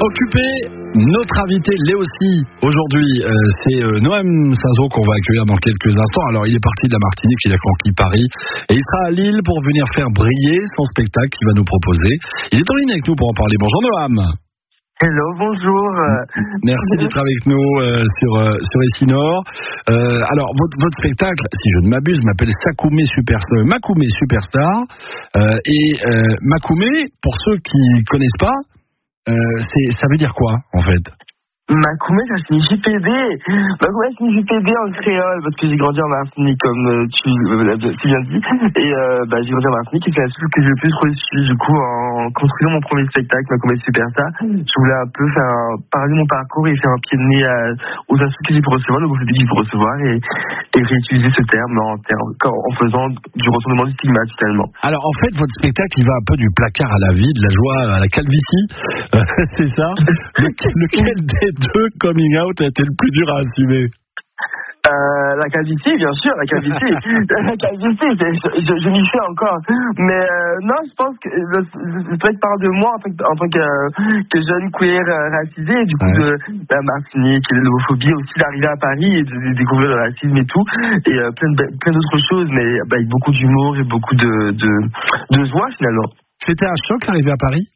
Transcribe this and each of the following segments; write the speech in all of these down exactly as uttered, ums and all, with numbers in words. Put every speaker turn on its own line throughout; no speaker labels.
Occupé, notre invité l'est aussi aujourd'hui. Euh, c'est euh, Noam Sazo qu'on va accueillir dans quelques instants. Alors, il est parti de la Martinique, il a conquis Paris et il sera à Lille pour venir faire briller son spectacle qu'il va nous proposer. Il est en ligne avec nous pour en parler. Bonjour Noam.
Hello, bonjour.
Merci d'être avec nous euh, sur euh, sur Essinor. Euh, alors votre votre spectacle, si je ne m'abuse, m'appelle Sakoumé Superstar, Makoumé Superstar. Euh, et euh, Makoumé, pour ceux qui connaissent pas, euh, c'est ça veut dire quoi en fait?
Makoumé, ça signifie P D. Makoumé, ça signifie P D en créole, parce que j'ai grandi en Martinique, comme euh, tu, euh, tu viens de dire. Et euh, bah, j'ai grandi en Martinique, et c'est la seule que j'ai le plus reçu. Du coup, en construisant mon premier spectacle, Makoumé Superstar, je voulais un peu faire un, parler de mon parcours et faire un pied de nez à, aux insultes que j'ai pu recevoir, donc aux publics que j'ai pu recevoir, et, et réutiliser ce terme en, terme, en faisant du retournement du stigma, finalement.
Alors, en fait, votre spectacle, il va un peu du placard à la vie, de la joie à la calvitie. Euh, c'est ça? Le, lequel des deux coming out a été le plus dur à assumer?
Euh, la calvitie, bien sûr, la calvitie. La calvitie, je, je, je m'y fais encore. Mais euh, non, je pense que le, le spectacle parle de moi en tant que, en tant que, euh, que jeune queer euh, racisé, et du coup ouais. de la Martinique, et de l'homophobie, aussi d'arriver à Paris et de, de découvrir le racisme et tout, et euh, plein, de, plein d'autres choses, mais bah, avec beaucoup d'humour et beaucoup de, de, de joie finalement.
C'était un choc l'arrivée à Paris?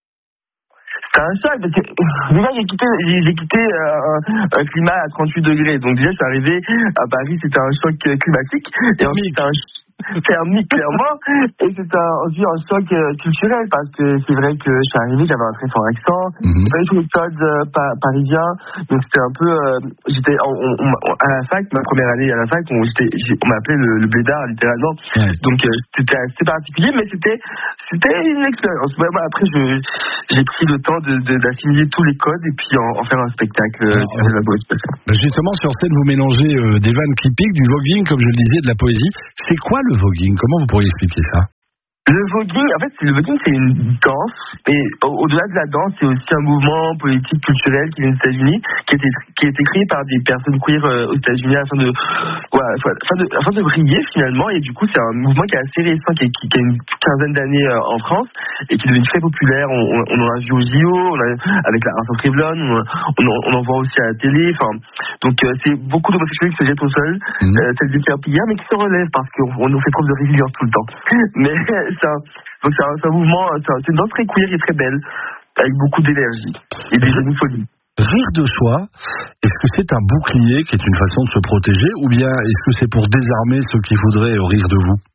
C'est un choc, parce que déjà j'ai quitté, j'ai, j'ai quitté euh, un, un climat à trente-huit degrés, donc déjà je suis arrivé à Paris, c'était un choc climatique, et ensuite c'était un thermique clairement, et c'était un, aussi un choc euh, culturel, parce que c'est vrai que je suis arrivé, j'avais un très fort accent, mm-hmm. pas du tout le code euh, pa- parisien, donc c'était un peu, euh, j'étais on, on, on, à la fac, ma première année à la fac, on, j'étais, on m'appelait le, le blédard littéralement, mm. donc euh, c'était assez particulier, mais c'était c'était une expérience. Ouais, moi, après je, j'ai pris le temps de, de, d'assimiler tous les codes et puis en, en faire un spectacle. Euh,
Alors, la bah justement, sur scène, vous mélangez euh, des vannes typiques, du voguing, comme je le disais, de la poésie. C'est quoi le voguing? Comment vous pourriez expliquer ça?
Le voguing, en fait, le voguing, c'est une danse, et au-delà de la danse, c'est aussi un mouvement politique, culturel qui vient des États-Unis, qui a été, qui a été créé par des personnes queer euh, aux États-Unis afin de, ouais, afin de, afin de briller finalement, et du coup, c'est un mouvement qui est assez récent, qui, qui, qui a une quinzaine d'années euh, en France, et qui est devenu très populaire. On, on, on en a vu au J O, on a, avec la Rince Revlon, on, on, on en voit aussi à la télé, enfin, donc euh, c'est beaucoup d'homosexuels qui se jettent au sol, mmh. euh, celles qui hier, mais qui se relèvent parce qu'on on nous fait preuve de résilience tout le temps. Mais c'est un, donc c'est un, c'est un mouvement, c'est, un, c'est une danse très queer et très belle, avec beaucoup d'énergie et des jeunes folies.
Rire de soi, est-ce que c'est un bouclier qui est une façon de se protéger, ou bien est-ce que c'est pour désarmer ceux qui voudraient rire de vous?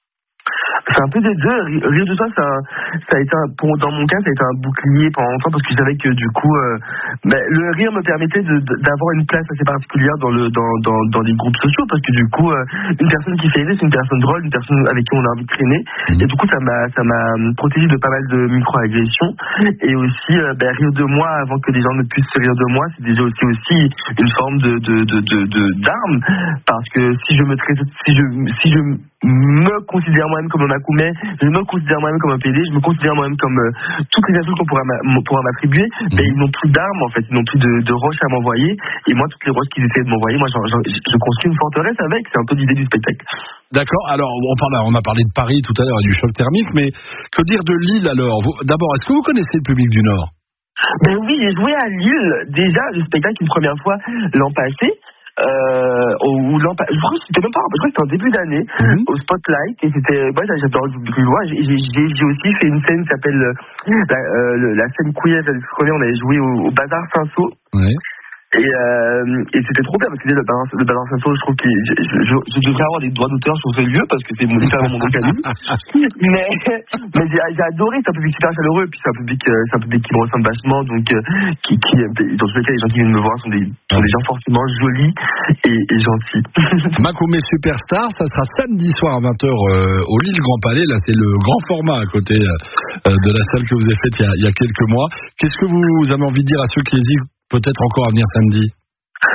C'est un peu des deux. Rire de soi, ça, ça a été un, pour, dans mon cas, ça a été un bouclier pendant longtemps, parce que je savais que du coup, euh, ben, le rire me permettait de, de, d'avoir une place assez particulière dans le dans dans, dans les groupes sociaux, parce que du coup, euh, une personne qui fait rire, c'est une personne drôle, une personne avec qui on a envie de traîner, et du coup, ça m'a ça m'a protégé de pas mal de micro-agressions, et aussi euh, ben, rire de moi avant que les gens ne puissent se rire de moi, c'est déjà aussi aussi une forme de de de de, de d'arme, parce que si je me traite, si je si je me considère moi-même comme un Makoumé, je me considère moi-même comme un P D, je me considère moi-même comme euh, toutes les insultes qu'on pourra, m'a, pourra m'attribuer, mmh. mais ils n'ont plus d'armes en fait, ils n'ont plus de, de roches à m'envoyer, et moi toutes les roches qu'ils essaient de m'envoyer, moi je, je, je construis une forteresse avec, c'est un peu l'idée du spectacle.
D'accord, alors on, parle, on a parlé de Paris tout à l'heure et du choc thermique, mais que dire de Lille alors? Vous, d'abord, est-ce que vous connaissez le public du Nord?
Ben oui, j'ai joué à Lille déjà le spectacle une première fois l'an passé. Euh, ou l'an je crois que c'était même pas, je crois que c'était en début d'année, mm-hmm. au Spotlight, et c'était, moi ouais, j'adore le public lillois. J'ai, j'ai, j'ai aussi fait une scène qui s'appelle la, euh, la scène queer, on avait joué au, au Bazar Saint-Saul. Ouais. Et, euh, et c'était trop bien, parce que le Bazar, le Bazar Saint-Saul, je trouve que je, je, je, je devrais avoir des droits d'auteur sur ce lieu, parce que c'est mon, littéralement mon nom. mais mais j'ai, j'ai adoré, c'est un public super chaleureux, puis c'est un public, c'est un public qui me ressemble vachement, donc euh, qui, qui, dans tous les cas, les gens qui viennent me voir sont des, sont des gens forcément jolis et, et gentils.
Makoumé Superstar, ça sera samedi soir à vingt heures euh, au Lille Grand Palais, là c'est le grand format à côté euh, de la salle que vous avez faite il y a, il y a quelques mois. Qu'est-ce que vous avez envie de dire à ceux qui hésitent peut-être encore à venir samedi?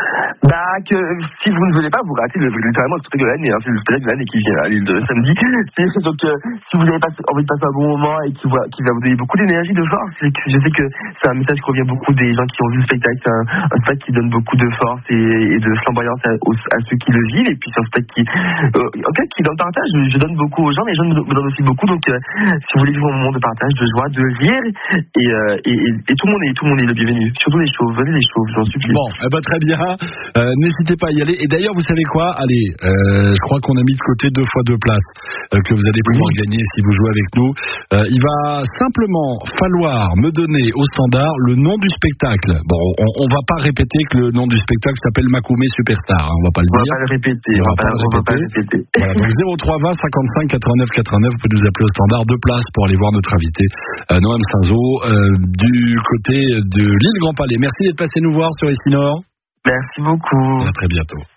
Bah, que si vous ne venez pas, vous ratez le, littéralement le spectacle de l'année. Hein. C'est le spectacle de l'année qui vient à l'île de samedi. C'est, donc, euh, si vous avez pas, envie de passer un bon moment et qui, voit, qui va vous donner beaucoup d'énergie, de force, c'est que, je sais que c'est un message qui revient beaucoup des gens qui ont vu le spectacle. C'est un, un spectacle qui donne beaucoup de force et, et de flamboyance à, à ceux qui le vivent. Et puis c'est un spectacle qui, euh, en fait, qui donne partage. Je, je donne beaucoup aux gens, mais les gens me, me donnent aussi beaucoup. Donc, euh, si vous voulez vivre un moment de partage, de joie, de rire, et, euh, et, et, et tout le monde est, tout le monde est le bienvenu. Surtout les chauves, venez les chauves, j'en supplie.
Bon, eh ben, très bien. Euh, n'hésitez pas à y aller. Et d'ailleurs, vous savez quoi? Allez, euh, je crois qu'on a mis de côté deux fois deux places euh, que vous allez pouvoir mmh. gagner si vous jouez avec nous. Euh, il va simplement falloir me donner au standard le nom du spectacle. Bon, on, on va pas répéter que le nom du spectacle s'appelle Makoumé Superstar. Hein, on va pas le
on
dire.
Va pas le répéter.
On,
on
va pas, le répéter. Pas le répéter. Voilà, donc zéro trois vingt cinquante-cinq quatre-vingt-neuf quatre-vingt-neuf, vous pouvez nous appeler au standard, deux places pour aller voir notre invité euh, Noam Saint-Zo euh, du côté de l'île Grand Palais. Merci d'être passé nous voir sur Essinor.
Merci beaucoup.
À très bientôt.